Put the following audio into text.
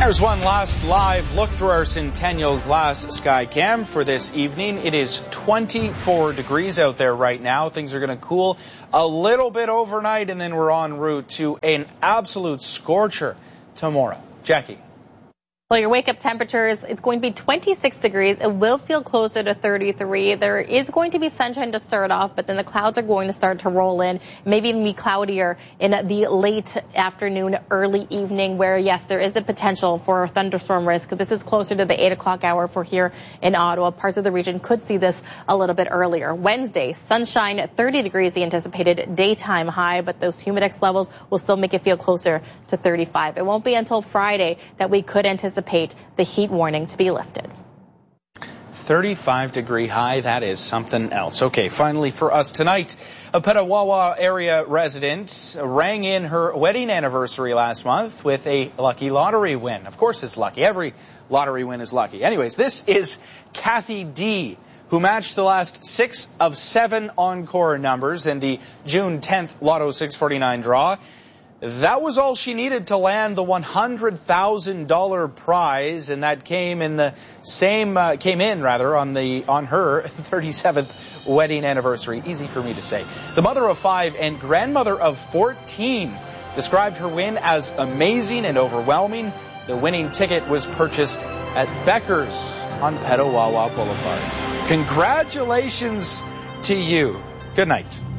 Here's one last live look through our Centennial Glass Sky Cam for this evening. It is 24 degrees out there right now. Things are going to cool a little bit overnight, and then we're en route to an absolute scorcher tomorrow. Jackie. Well, your wake-up temperatures, it's going to be 26 degrees. It will feel closer to 33. There is going to be sunshine to start off, but then the clouds are going to start to roll in, maybe even be cloudier in the late afternoon, early evening, where, yes, there is the potential for a thunderstorm risk. This is closer to the 8 o'clock hour for here in Ottawa. Parts of the region could see this a little bit earlier. Wednesday, sunshine, 30 degrees, the anticipated daytime high, but those humidex levels will still make it feel closer to 35. It won't be until Friday that we could anticipate the heat warning to be lifted. 35-degree high, that is something else. Okay, finally for us tonight, a Petawawa area resident rang in her wedding anniversary last month with a lucky lottery win. Of course it's lucky. Every lottery win is lucky. Anyways, this is Kathy D., who matched the last 6 of 7 encore numbers in the June 10th Lotto 649 draw. That was all she needed to land the $100,000 prize, and that came in on her 37th wedding anniversary. Easy for me to say. The mother of 5 and grandmother of 14 described her win as amazing and overwhelming. The winning ticket was purchased at Becker's on Petawawa Boulevard. Congratulations to you. Good night.